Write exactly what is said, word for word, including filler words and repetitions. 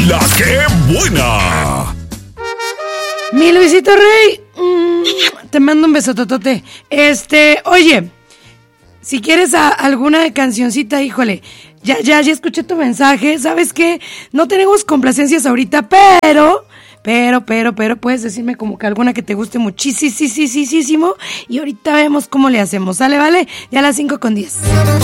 La que buena. Mi Luisito Rey, mmm, te mando un besototote. Este, oye, si quieres a, alguna cancioncita, híjole, ya, ya, ya escuché tu mensaje. ¿Sabes qué? No tenemos complacencias ahorita, pero, pero, pero, pero, puedes decirme como que alguna que te guste muchísimo y ahorita vemos cómo le hacemos. ¿Sale, vale? Ya a las cinco con diez.